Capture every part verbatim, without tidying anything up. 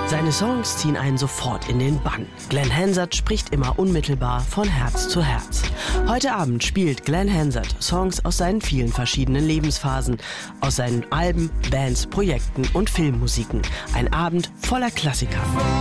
Seine Songs ziehen einen sofort in den Bann. Glenn Hansard spricht immer unmittelbar von Herz zu Herz. Heute Abend spielt Glenn Hansard Songs aus seinen vielen verschiedenen Lebensphasen, aus seinen Alben, Bands, Projekten und Filmmusiken. Ein Abend voller Klassiker.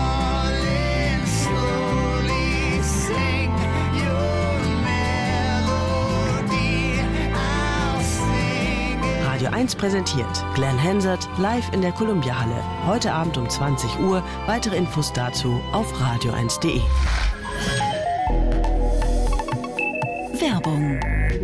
Radio eins präsentiert Glenn Hansard live in der Columbia-Halle. Heute Abend um zwanzig Uhr. Weitere Infos dazu auf radio eins punkt de. Werbung.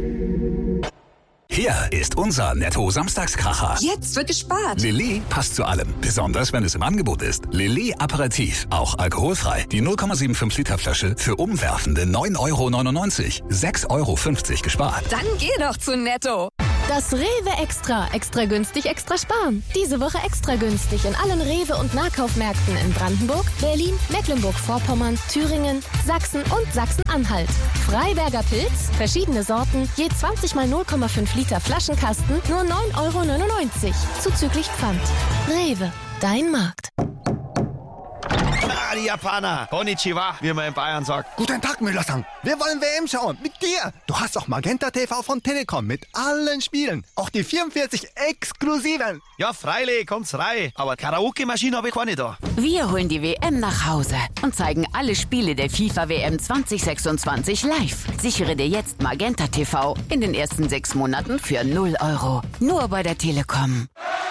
Hier ist unser Netto-Samstagskracher. Jetzt wird gespart. Lilly passt zu allem, besonders wenn es im Angebot ist. Lilly Aperitif, auch alkoholfrei. Die null Komma fünfundsiebzig Liter Flasche für umwerfende neun Euro neunundneunzig. sechs Euro fünfzig gespart. Dann geh doch zu Netto. Das Rewe Extra. Extra günstig, extra sparen. Diese Woche extra günstig in allen Rewe- und Nahkaufmärkten in Brandenburg, Berlin, Mecklenburg-Vorpommern, Thüringen, Sachsen und Sachsen-Anhalt. Freiberger Pilz, verschiedene Sorten, je zwanzig mal null Komma fünf Liter Flaschenkasten, nur neun Euro neunundneunzig. Zuzüglich Pfand. Rewe, dein Markt. Ah, die Japaner. Konnichiwa, wie man in Bayern sagt. Guten Tag, Müller-san. Wir wollen W M schauen. Mit dir. Du hast auch Magenta T V von Telekom mit allen Spielen. Auch die vierundvierzig exklusiven. Ja, freilich, kommt's rein. Aber Karaoke-Maschine habe ich keine da. Wir holen die W M nach Hause und zeigen alle Spiele der FIFA W M zwanzig sechsundzwanzig live. Sichere dir jetzt Magenta T V in den ersten sechs Monaten für null Euro. Nur bei der Telekom.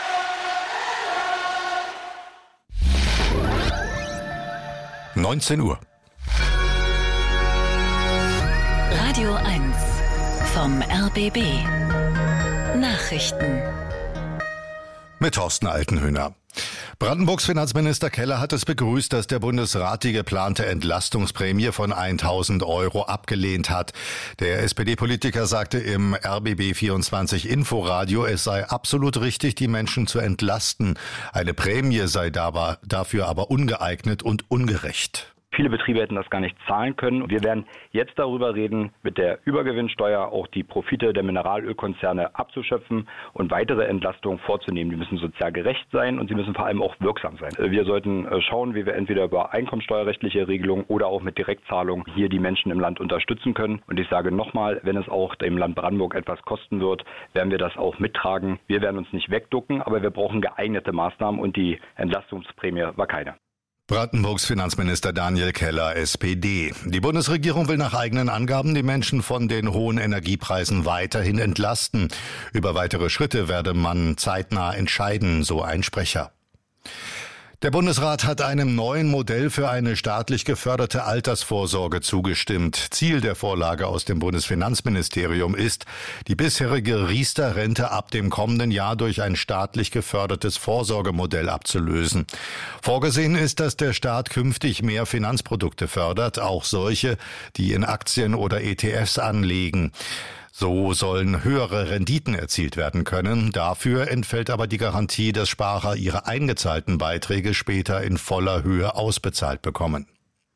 neunzehn Uhr. Radio eins vom R B B. Nachrichten. Mit Thorsten Altenhöhner. Brandenburgs Finanzminister Keller hat es begrüßt, dass der Bundesrat die geplante Entlastungsprämie von tausend Euro abgelehnt hat. Der S P D-Politiker sagte im R B B vierundzwanzig Inforadio, es sei absolut richtig, die Menschen zu entlasten. Eine Prämie sei dafür aber ungeeignet und ungerecht. Viele Betriebe hätten das gar nicht zahlen können. Wir werden jetzt darüber reden, mit der Übergewinnsteuer auch die Profite der Mineralölkonzerne abzuschöpfen und weitere Entlastungen vorzunehmen. Die müssen sozial gerecht sein und sie müssen vor allem auch wirksam sein. Wir sollten schauen, wie wir entweder über einkommensteuerrechtliche Regelungen oder auch mit Direktzahlungen hier die Menschen im Land unterstützen können. Und ich sage nochmal, wenn es auch dem Land Brandenburg etwas kosten wird, werden wir das auch mittragen. Wir werden uns nicht wegducken, aber wir brauchen geeignete Maßnahmen und die Entlastungsprämie war keine. Brandenburgs Finanzminister Daniel Keller, S P D. Die Bundesregierung will nach eigenen Angaben die Menschen von den hohen Energiepreisen weiterhin entlasten. Über weitere Schritte werde man zeitnah entscheiden, so ein Sprecher. Der Bundesrat hat einem neuen Modell für eine staatlich geförderte Altersvorsorge zugestimmt. Ziel der Vorlage aus dem Bundesfinanzministerium ist, die bisherige Riester-Rente ab dem kommenden Jahr durch ein staatlich gefördertes Vorsorgemodell abzulösen. Vorgesehen ist, dass der Staat künftig mehr Finanzprodukte fördert, auch solche, die in Aktien oder E T Fs anlegen. So sollen höhere Renditen erzielt werden können. Dafür entfällt aber die Garantie, dass Sparer ihre eingezahlten Beiträge später in voller Höhe ausbezahlt bekommen.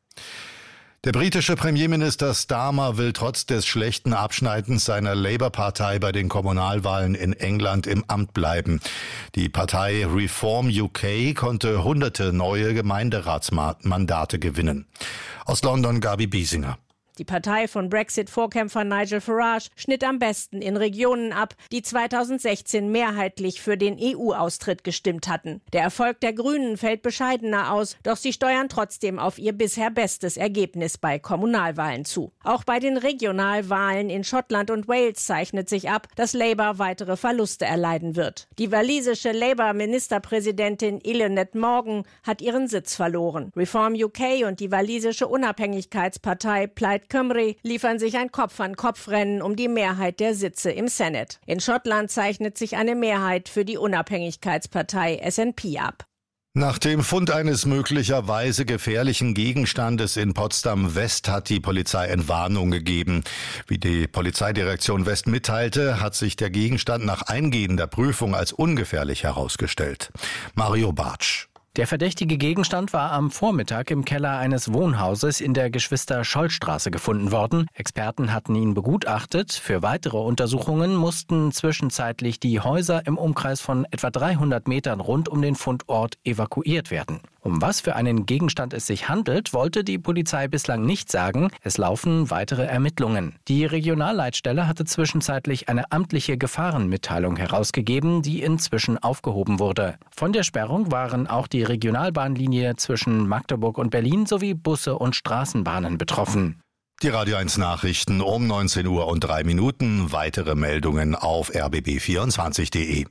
Der britische Premierminister Starmer will trotz des schlechten Abschneidens seiner Labour-Partei bei den Kommunalwahlen in England im Amt bleiben. Die Partei Reform U K konnte hunderte neue Gemeinderatsmandate gewinnen. Aus London Gabi Biesinger. Die Partei von Brexit-Vorkämpfer Nigel Farage schnitt am besten in Regionen ab, die zweitausendsechzehn mehrheitlich für den E U-Austritt gestimmt hatten. Der Erfolg der Grünen fällt bescheidener aus, doch sie steuern trotzdem auf ihr bisher bestes Ergebnis bei Kommunalwahlen zu. Auch bei den Regionalwahlen in Schottland und Wales zeichnet sich ab, dass Labour weitere Verluste erleiden wird. Die walisische Labour-Ministerpräsidentin Eluned Morgan hat ihren Sitz verloren. Reform U K und die walisische Unabhängigkeitspartei Plaid Cymru liefern sich ein Kopf-an-Kopf-Rennen um die Mehrheit der Sitze im Senat. In Schottland zeichnet sich eine Mehrheit für die Unabhängigkeitspartei S N P ab. Nach dem Fund eines möglicherweise gefährlichen Gegenstandes in Potsdam-West hat die Polizei Entwarnung gegeben. Wie die Polizeidirektion West mitteilte, hat sich der Gegenstand nach eingehender Prüfung als ungefährlich herausgestellt. Mario Bartsch. Der verdächtige Gegenstand war am Vormittag im Keller eines Wohnhauses in der Geschwister-Scholl-Straße gefunden worden. Experten hatten ihn begutachtet. Für weitere Untersuchungen mussten zwischenzeitlich die Häuser im Umkreis von etwa dreihundert Metern rund um den Fundort evakuiert werden. Um was für einen Gegenstand es sich handelt, wollte die Polizei bislang nicht sagen. Es laufen weitere Ermittlungen. Die Regionalleitstelle hatte zwischenzeitlich eine amtliche Gefahrenmitteilung herausgegeben, die inzwischen aufgehoben wurde. Von der Sperrung waren auch die Regionalbahnlinie zwischen Magdeburg und Berlin sowie Busse und Straßenbahnen betroffen. Die Radio eins Nachrichten um neunzehn Uhr und drei Minuten. Weitere Meldungen auf r b b vierundzwanzig punkt d e.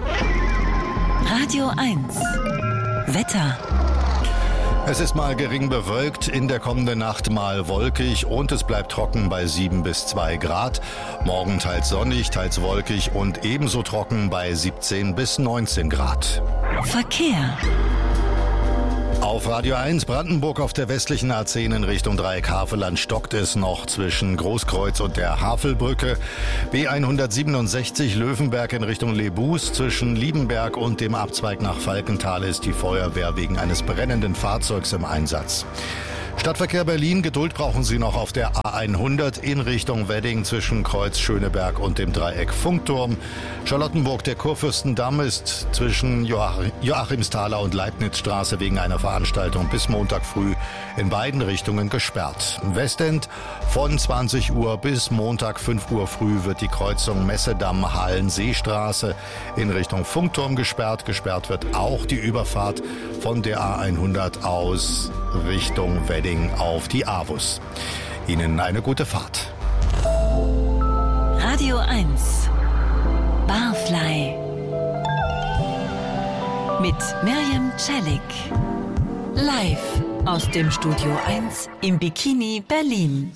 Radio eins Wetter. Es ist mal gering bewölkt, in der kommenden Nacht mal wolkig und es bleibt trocken bei sieben bis zwei Grad. Morgen teils sonnig, teils wolkig und ebenso trocken bei siebzehn bis neunzehn Grad. Verkehr. Auf Radio eins Brandenburg auf der westlichen A zehn in Richtung Dreieck Havelland stockt es noch zwischen Großkreuz und der Havelbrücke. B hundertsiebenundsechzig Löwenberg in Richtung Lebus. Zwischen Liebenberg und dem Abzweig nach Falkenthal ist die Feuerwehr wegen eines brennenden Fahrzeugs im Einsatz. Stadtverkehr Berlin, Geduld brauchen Sie noch auf der A hundert in Richtung Wedding zwischen Kreuz Schöneberg und dem Dreieck Funkturm. Charlottenburg, der Kurfürstendamm ist zwischen Joach- Joachimsthaler und Leibnizstraße wegen einer Veranstaltung bis Montag früh in beiden Richtungen gesperrt. Westend von zwanzig Uhr bis Montag fünf Uhr früh wird die Kreuzung Messedamm-Hallenseestraße in Richtung Funkturm gesperrt. Gesperrt wird auch die Überfahrt von der A hundert aus Richtung Wedding auf die Avus. Ihnen eine gute Fahrt. Radio eins Barfly mit Miriam Celik. Live aus dem Studio eins im Bikini Berlin.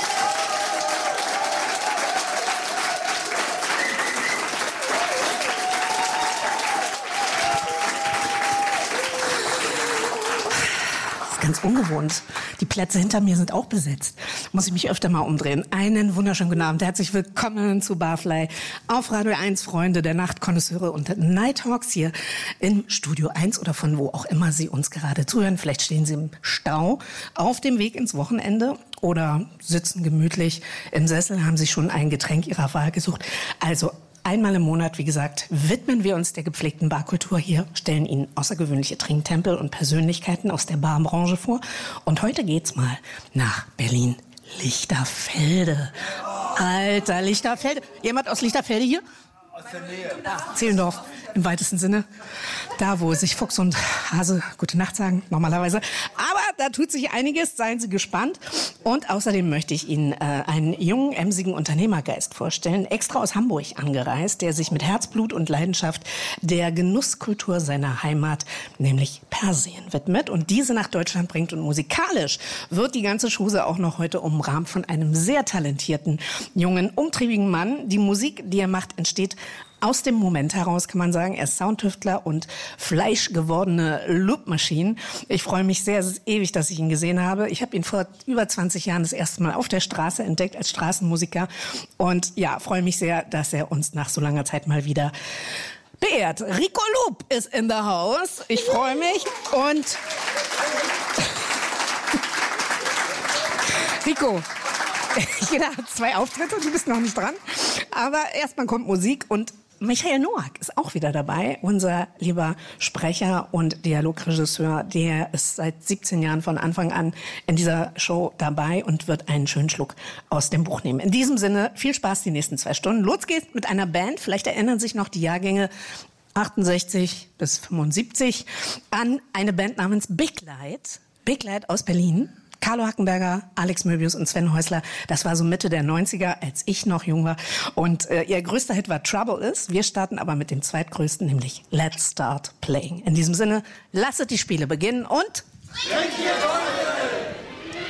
Ganz ungewohnt. Die Plätze hinter mir sind auch besetzt. Muss ich mich öfter mal umdrehen. Einen wunderschönen guten Abend. Herzlich willkommen zu Barfly auf Radio eins, Freunde der Nacht, Konnoisseure und Nighthawks hier im Studio eins oder von wo auch immer Sie uns gerade zuhören. Vielleicht stehen Sie im Stau auf dem Weg ins Wochenende oder sitzen gemütlich im Sessel, haben sich schon ein Getränk Ihrer Wahl gesucht. Also einmal im Monat, wie gesagt, widmen wir uns der gepflegten Barkultur hier, stellen Ihnen außergewöhnliche Trinktempel und Persönlichkeiten aus der Barbranche vor. Und heute geht's mal nach Berlin-Lichterfelde. Alter, Lichterfelde. Jemand aus Lichterfelde hier? Aus der Nähe. Zehlendorf im weitesten Sinne. Da, wo sich Fuchs und Hase gute Nacht sagen, normalerweise. Aber da tut sich einiges, seien Sie gespannt. Und außerdem möchte ich Ihnen äh, einen jungen, emsigen Unternehmergeist vorstellen, extra aus Hamburg angereist, der sich mit Herzblut und Leidenschaft der Genusskultur seiner Heimat, nämlich Persien, widmet und diese nach Deutschland bringt. Und musikalisch wird die ganze Chose auch noch heute umrahmt von einem sehr talentierten, jungen, umtriebigen Mann. Die Musik, die er macht, entsteht aus dem Moment heraus, kann man sagen. Er ist Soundtüftler und fleischgewordene Loopmaschine. Ich freue mich sehr, es ist ewig, dass ich ihn gesehen habe. Ich habe ihn vor über zwanzig Jahren das erste Mal auf der Straße entdeckt als Straßenmusiker. Und ja, freue mich sehr, dass er uns nach so langer Zeit mal wieder beehrt. Rico Loop ist in the house. Ich freue mich. Und Rico, jeder hat zwei Auftritte, du bist noch nicht dran. Aber erstmal kommt Musik und Michael Noack ist auch wieder dabei, unser lieber Sprecher und Dialogregisseur, der ist seit siebzehn Jahren von Anfang an in dieser Show dabei und wird einen schönen Schluck aus dem Buch nehmen. In diesem Sinne, viel Spaß die nächsten zwei Stunden. Los geht's mit einer Band, vielleicht erinnern sich noch die Jahrgänge achtundsechzig bis fünfundsiebzig an eine Band namens Big Light. Big Light aus Berlin. Carlo Hackenberger, Alex Möbius und Sven Häusler. Das war so Mitte der neunziger, als ich noch jung war. Und äh, ihr größter Hit war Trouble Is. Wir starten aber mit dem zweitgrößten, nämlich Let's Start Playing. In diesem Sinne, lasset die Spiele beginnen und...